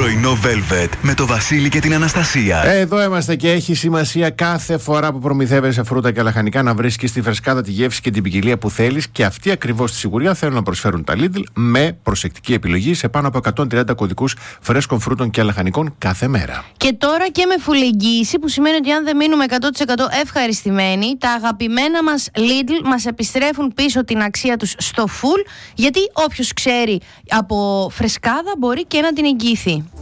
Πρωινό Velvet με το Βασίλη και την Αναστασία. Εδώ είμαστε και έχει σημασία κάθε φορά που προμηθεύεσαι φρούτα και λαχανικά να βρίσκεις τη φρεσκάδα, τη γεύση και την ποικιλία που θέλεις, και αυτή ακριβώς τη σιγουριά θέλουν να προσφέρουν τα Lidl με προσεκτική επιλογή σε πάνω από 130 κωδικούς φρέσκων φρούτων και λαχανικών κάθε μέρα. Και τώρα και με φουλεγγύηση, που σημαίνει ότι αν δεν μείνουμε 100% ευχαριστημένοι, τα αγαπημένα μας Lidl μας επιστρέφουν πίσω την αξία τους στο full, γιατί όποιος ξέρει από φρεσκάδα μπορεί και να την εγγυηθεί.